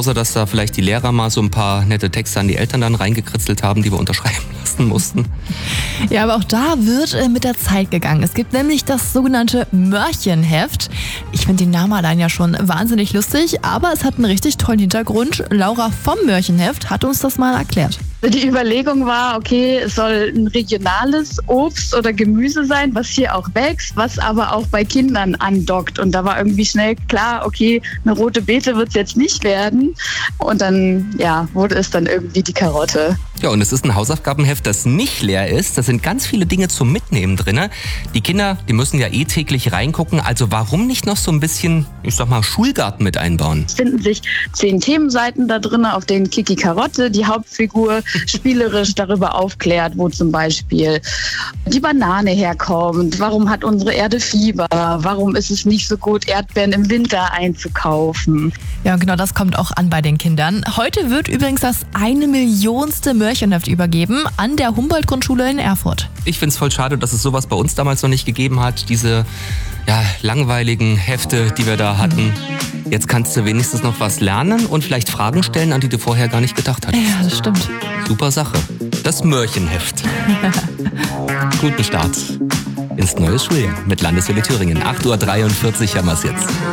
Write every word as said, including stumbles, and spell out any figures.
Außer, dass da vielleicht die Lehrer mal so ein paar nette Texte an die Eltern dann reingekritzelt haben, die wir unterschreiben lassen mussten. Ja, aber auch da wird äh, mit der Zeit gegangen. Es gibt nämlich das sogenannte Mörchenheft. Ich finde den Namen allein ja schon wahnsinnig lustig, aber es hat einen richtig tollen Hintergrund. Laura vom Mörchenheft hat uns das mal erklärt. Die Überlegung war, okay, es soll ein regionales Obst oder Gemüse sein, was hier auch wächst, was aber auch bei Kindern andockt. Und da war irgendwie schnell klar, okay, eine rote Beete wird es jetzt nicht werden. Und dann, ja, wurde es dann irgendwie die Karotte. Ja, und es ist ein Hausaufgabenheft, das nicht leer ist. Da sind ganz viele Dinge zum Mitnehmen drin. Die Kinder, die müssen ja eh täglich reingucken. Also warum nicht noch so ein bisschen, ich sag mal, Schulgarten mit einbauen? Es finden sich zehn Themenseiten da drin, auf denen Kiki Karotte, die Hauptfigur, spielerisch darüber aufklärt, wo zum Beispiel die Banane herkommt. Warum hat unsere Erde Fieber? Warum ist es nicht so gut, Erdbeeren im Winter einzukaufen? Ja, und genau das kommt auch an bei den Kindern. Heute wird übrigens das eine Millionste Mörchenheft übergeben an der Humboldt-Grundschule in Erfurt. Ich find's voll schade, dass es sowas bei uns damals noch nicht gegeben hat. Diese ja, langweiligen Hefte, die wir da hatten. Jetzt kannst du wenigstens noch was lernen und vielleicht Fragen stellen, an die du vorher gar nicht gedacht hattest. Ja, das stimmt. Super Sache. Das Mörchenheft. Guten Start ins neue Schuljahr mit Landeswelle Thüringen. acht Uhr dreiundvierzig haben wir's jetzt.